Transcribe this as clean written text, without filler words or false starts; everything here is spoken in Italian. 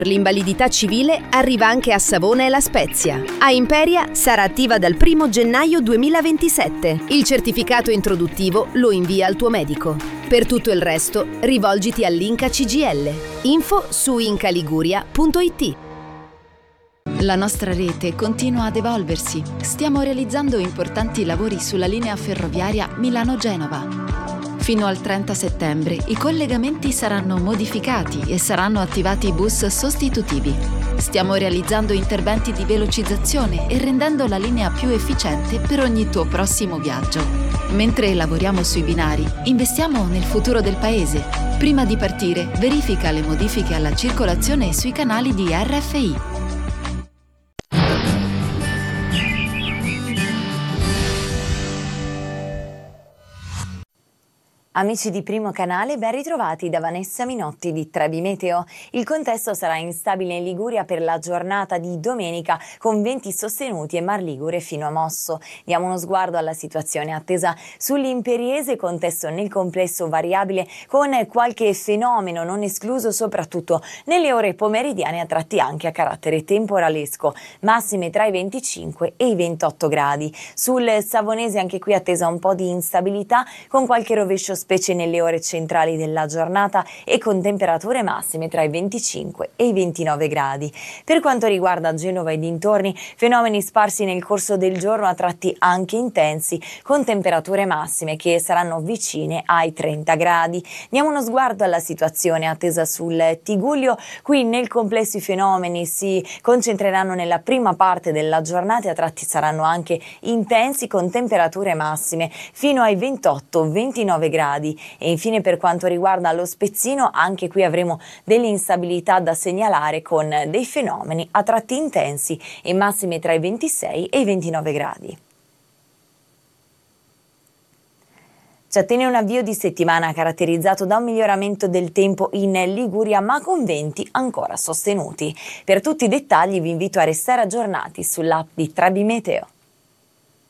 L'invalidità civile arriva anche a Savona e La Spezia. A Imperia sarà attiva dal 1 gennaio 2027. Il certificato introduttivo lo invia al tuo medico. Per tutto il resto, rivolgiti all'Inca CGIL. Info su incaliguria.it. La nostra rete continua ad evolversi. Stiamo realizzando importanti lavori sulla linea ferroviaria Milano-Genova. Fino al 30 settembre i collegamenti saranno modificati e saranno attivati bus sostitutivi. Stiamo realizzando interventi di velocizzazione e rendendo la linea più efficiente per ogni tuo prossimo viaggio. Mentre lavoriamo sui binari, investiamo nel futuro del paese. Prima di partire, verifica le modifiche alla circolazione sui canali di RFI. Amici di Primo Canale, ben ritrovati da Vanessa Minotti di Trebi Meteo. Il contesto sarà instabile in Liguria per la giornata di domenica, con venti sostenuti e mar ligure fino a mosso. Diamo uno sguardo alla situazione attesa sull'Imperiese, contesto nel complesso variabile, con qualche fenomeno non escluso soprattutto nelle ore pomeridiane, a tratti anche a carattere temporalesco, massime tra i 25 e i 28 gradi. Sul Savonese anche qui attesa un po' di instabilità, con qualche rovescio specie nelle ore centrali della giornata e con temperature massime tra i 25 e i 29 gradi. Per quanto riguarda Genova e dintorni, fenomeni sparsi nel corso del giorno, a tratti anche intensi, con temperature massime che saranno vicine ai 30 gradi. Diamo uno sguardo alla situazione attesa sul Tigullio. Qui nel complesso i fenomeni si concentreranno nella prima parte della giornata e a tratti saranno anche intensi, con temperature massime fino ai 28-29 gradi. E infine, per quanto riguarda lo Spezzino, anche qui avremo delle instabilità da segnalare, con dei fenomeni a tratti intensi e massime tra i 26 e i 29 gradi. Ci attende un avvio di settimana caratterizzato da un miglioramento del tempo in Liguria, ma con venti ancora sostenuti. Per tutti i dettagli vi invito a restare aggiornati sull'app di Trebi Meteo.